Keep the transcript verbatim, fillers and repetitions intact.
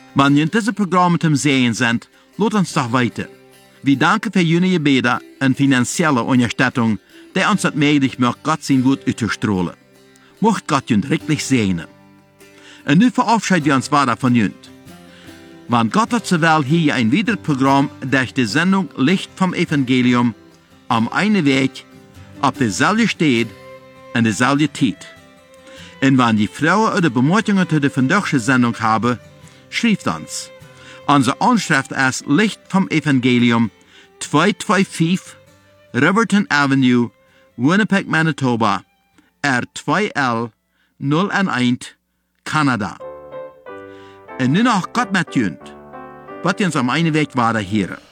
Wenn ihr in diesem Programm mit dem Sehen sind, lasst uns doch weiter. Wir danken für Ihre Gebete und finanzielle Unterstützung, die uns das möglich macht, Gott sein Wort auszustrahlen. Mocht Gott Ihnen wirklich segnen. Und nun verabschieden wir uns weiter von Ihnen. Wenn Gott hat zur Welt hier ein weiteres Programm durch die Sendung Licht vom Evangelium am einen Weg, auf derselben Stelle und derselben Zeit. Und wenn die Frauen oder Bemerkungen zu der vandaagse Sendung haben, schreibt uns. Unsere Anschrift ist Licht vom Evangelium, zweihunderfünfundzweißig Riverton Avenue, Winnipeg, Manitoba, R zwei L null eins, Kanada. Und nun noch Gott mit Ihnen, was uns am einen Weg weiter hören.